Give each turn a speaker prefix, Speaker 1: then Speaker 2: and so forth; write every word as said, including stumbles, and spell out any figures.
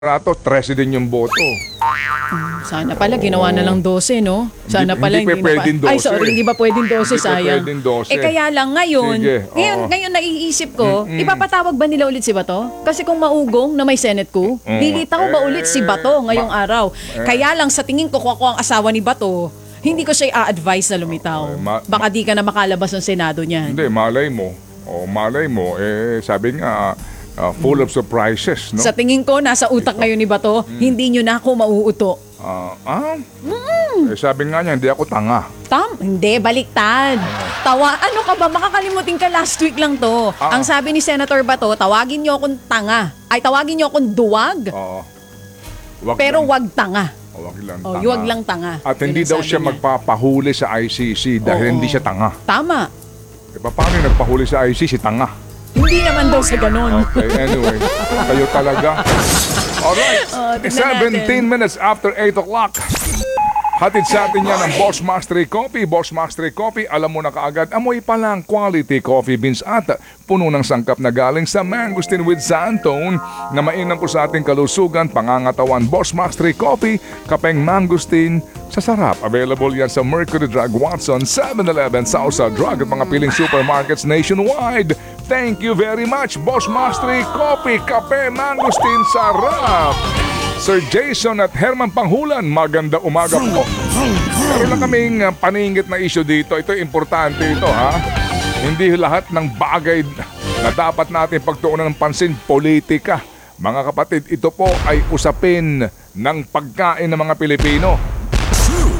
Speaker 1: Rato, trese din yung boto.
Speaker 2: Sana pala ginawa na lang dose, no? Sana
Speaker 1: Hindi-
Speaker 2: pala
Speaker 1: hindi pa
Speaker 2: na
Speaker 1: pwedeng
Speaker 2: pa- Ay,
Speaker 1: dose.
Speaker 2: sorry, hindi ba pwedeng dose,
Speaker 1: Hindi pa
Speaker 2: sayang.
Speaker 1: pwedeng dose.
Speaker 2: Eh kaya lang ngayon,
Speaker 1: Sige,
Speaker 2: ngayon,
Speaker 1: oo.
Speaker 2: ngayon naiisip ko,
Speaker 1: Mm-mm.
Speaker 2: ipapatawag ba nila ulit si Bato? Kasi kung maugong na may Senate coup, lilitaw ba ulit si Bato ngayong
Speaker 1: ma-
Speaker 2: araw? Kaya lang sa tingin ko, kung ako ang asawa ni Bato, hindi ko siya i-advise na lumitaw.
Speaker 1: Eh, ma-
Speaker 2: Baka di ka na makalabas ng Senado niyan.
Speaker 1: Hindi, malay mo. O malay mo, eh, sabi nga, ah, full of surprises, no?
Speaker 2: Sa tingin ko, nasa utak ngayon ni Bato, hindi nyo na ako mauuto.
Speaker 1: Ah, ah? Eh, sabi nga niya, hindi ako tanga.
Speaker 2: Tam, hindi, baliktad. Tawa, ano ka ba? Makakalimutin ka last week lang to.
Speaker 1: Ah.
Speaker 2: Ang sabi ni Senator Bato, tawagin niyo akong tanga. Ay, tawagin niyo akong duwag,
Speaker 1: Oo. Wag
Speaker 2: pero
Speaker 1: lang,
Speaker 2: wag tanga.
Speaker 1: wag lang
Speaker 2: Oh,
Speaker 1: tanga.
Speaker 2: wag lang tanga.
Speaker 1: At
Speaker 2: Yun
Speaker 1: hindi
Speaker 2: ang
Speaker 1: daw
Speaker 2: sabi
Speaker 1: siya
Speaker 2: niya.
Speaker 1: magpapahuli sa I C C dahil
Speaker 2: Oo.
Speaker 1: hindi siya tanga.
Speaker 2: Tama.
Speaker 1: E, paano yung nagpahuli sa I C C? Tanga.
Speaker 2: Hindi naman daw sa ganun.
Speaker 1: Okay, anyway. Kayo talaga. Alright.
Speaker 2: Oh, tignan
Speaker 1: seventeen
Speaker 2: natin.
Speaker 1: minutes after eight o'clock. Hatid sa atin yan ng Boss Mastery Coffee. Boss Mastery Coffee, alam mo na kaagad, amoy pa lang quality coffee beans at puno ng sangkap na galing sa Mangosteen with Santone na mainam po sa ating kalusugan, pangangatawan. Boss Mastery Coffee, kapeng Mangosteen sa sarap. Available yan sa Mercury Drug, Watson, seven eleven, Sausa Drug at mga piling supermarkets nationwide. Thank you very much, Boss Mastery Coffee, kape Mangosteen, sarap. Sir Jason at Herman Panghulan, maganda umaga po. Meron lang kaming uh, paningit na issue dito. Ito importante ito, ha. Hindi lahat ng bagay na dapat natin pagtuunan ng pansin, politika. Mga kapatid, ito po ay usapin ng pagkain ng mga Pilipino.